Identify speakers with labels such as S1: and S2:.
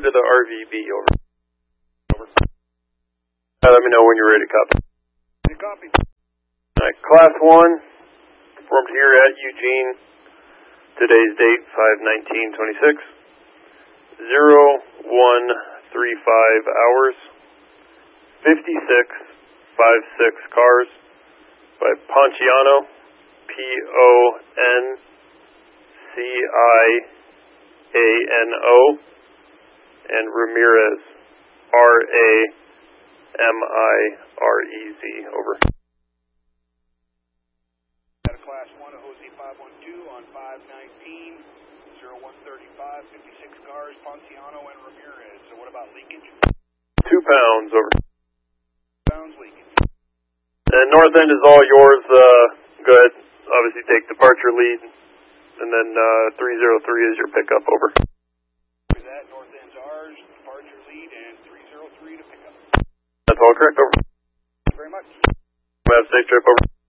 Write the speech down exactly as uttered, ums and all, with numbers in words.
S1: to the R V B, over. Over. Uh, let me know when you're ready to copy.
S2: You copy.
S1: Alright, Class one, performed here at Eugene. Today's date, five nineteen twenty-six. zero one three five hours. fifty-six fifty-six cars by Ponciano, P O N C I A N O, and Ramirez, R A M I R E Z, over.
S2: Got a Class one, a Jose five one two on five nineteen, zero one thirty-five, fifty-six cars, Ponciano and Ramirez. So what about leakage?
S1: Two pounds, over.
S2: Pounds leakage.
S1: And north end is all yours. Uh, go ahead, obviously take departure lead, and then uh, three oh three is your pickup, over.
S2: For that, north end's ours, departure lead, and three oh three to pick up.
S1: That's all correct, over.
S2: Thank you very much.
S1: Have a safe trip, over.